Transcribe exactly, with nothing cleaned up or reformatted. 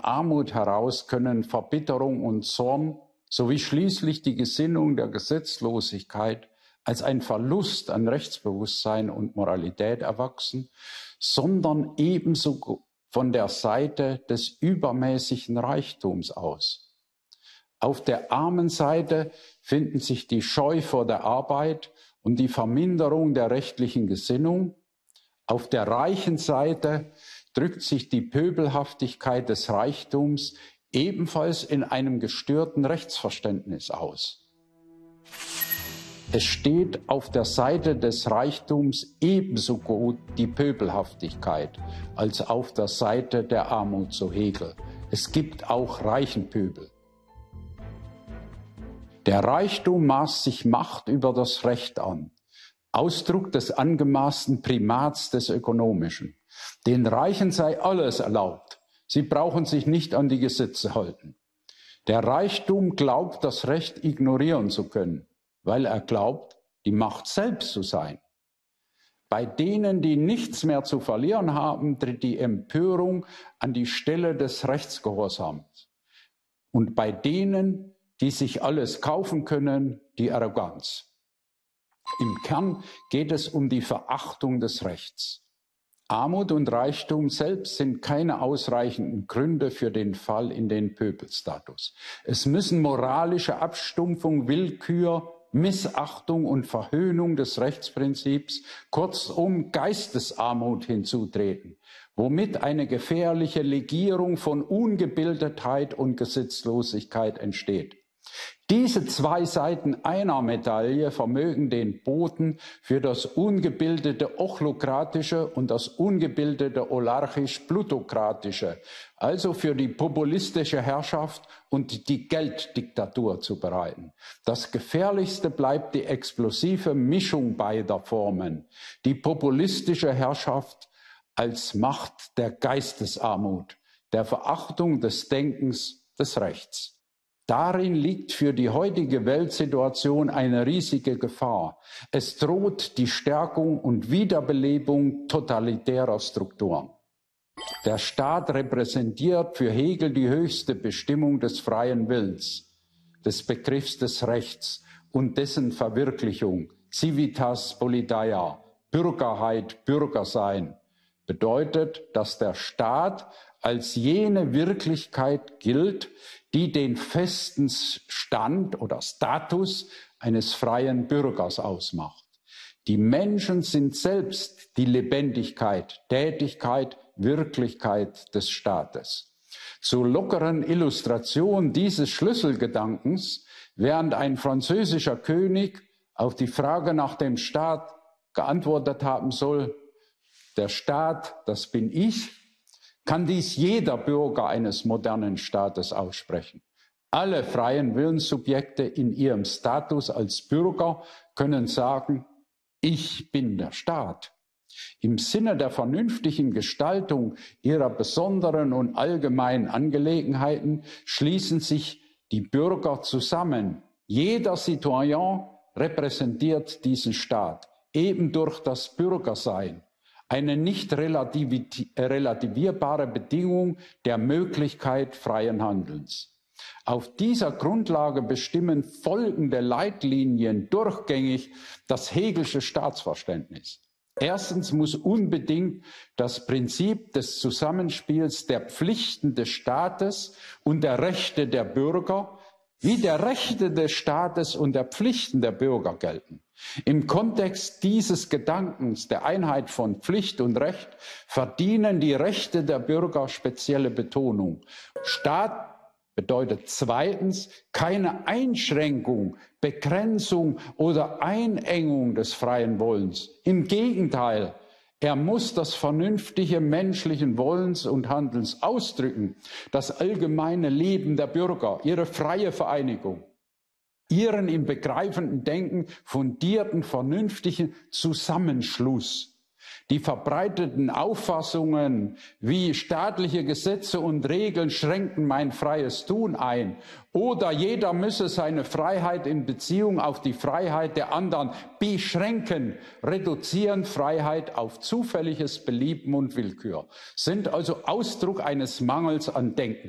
Armut heraus können Verbitterung und Zorn sowie schließlich die Gesinnung der Gesetzlosigkeit als ein Verlust an Rechtsbewusstsein und Moralität erwachsen, sondern ebenso von der Seite des übermäßigen Reichtums aus. Auf der armen Seite finden sich die Scheu vor der Arbeit und die Verminderung der rechtlichen Gesinnung. Auf der reichen Seite drückt sich die Pöbelhaftigkeit des Reichtums ebenfalls in einem gestörten Rechtsverständnis aus. Es steht auf der Seite des Reichtums ebenso gut die Pöbelhaftigkeit als auf der Seite der Armut, so Hegel. Es gibt auch reichen Pöbel. Der Reichtum maßt sich Macht über das Recht an, Ausdruck des angemaßten Primats des Ökonomischen. Den Reichen sei alles erlaubt. Sie brauchen sich nicht an die Gesetze halten. Der Reichtum glaubt, das Recht ignorieren zu können, weil er glaubt, die Macht selbst zu sein. Bei denen, die nichts mehr zu verlieren haben, tritt die Empörung an die Stelle des Rechtsgehorsams. Und bei denen, die sich alles kaufen können, die Arroganz. Im Kern geht es um die Verachtung des Rechts. Armut und Reichtum selbst sind keine ausreichenden Gründe für den Fall in den Pöbelstatus. Es müssen moralische Abstumpfung, Willkür, Missachtung und Verhöhnung des Rechtsprinzips, kurzum Geistesarmut hinzutreten, womit eine gefährliche Legierung von Ungebildetheit und Gesetzlosigkeit entsteht. Diese zwei Seiten einer Medaille vermögen den Boden für das ungebildete Ochlokratische und das ungebildete Olarchisch-Plutokratische, also für die populistische Herrschaft und die Gelddiktatur zu bereiten. Das Gefährlichste bleibt die explosive Mischung beider Formen, die populistische Herrschaft als Macht der Geistesarmut, der Verachtung des Denkens, des Rechts. Darin liegt für die heutige Weltsituation eine riesige Gefahr. Es droht die Stärkung und Wiederbelebung totalitärer Strukturen. Der Staat repräsentiert für Hegel die höchste Bestimmung des freien Willens, des Begriffs des Rechts und dessen Verwirklichung. Civitas Politeia, Bürgerheit, Bürgersein, bedeutet, dass der Staat als jene Wirklichkeit gilt, die den festen Stand oder Status eines freien Bürgers ausmacht. Die Menschen sind selbst die Lebendigkeit, Tätigkeit, Wirklichkeit des Staates. Zur lockeren Illustration dieses Schlüsselgedankens, während ein französischer König auf die Frage nach dem Staat geantwortet haben soll, der Staat, das bin ich, kann dies jeder Bürger eines modernen Staates aussprechen. Alle freien Willenssubjekte in ihrem Status als Bürger können sagen, ich bin der Staat. Im Sinne der vernünftigen Gestaltung ihrer besonderen und allgemeinen Angelegenheiten schließen sich die Bürger zusammen. Jeder Citoyen repräsentiert diesen Staat, eben durch das Bürgersein. Eine nicht relativierbare Bedingung der Möglichkeit freien Handelns. Auf dieser Grundlage bestimmen folgende Leitlinien durchgängig das Hegelsche Staatsverständnis. Erstens muss unbedingt das Prinzip des Zusammenspiels der Pflichten des Staates und der Rechte der Bürger wie der Rechte des Staates und der Pflichten der Bürger gelten. Im Kontext dieses Gedankens der Einheit von Pflicht und Recht verdienen die Rechte der Bürger spezielle Betonung. Staat bedeutet zweitens keine Einschränkung, Begrenzung oder Einengung des freien Wollens. Im Gegenteil, er muss das vernünftige menschlichen Wollens und Handelns ausdrücken, das allgemeine Leben der Bürger, ihre freie Vereinigung, ihren im begreifenden Denken fundierten, vernünftigen Zusammenschluss. Die verbreiteten Auffassungen wie staatliche Gesetze und Regeln schränken mein freies Tun ein oder jeder müsse seine Freiheit in Beziehung auf die Freiheit der anderen beschränken, reduzieren Freiheit auf zufälliges Belieben und Willkür, sind also Ausdruck eines Mangels an Denken.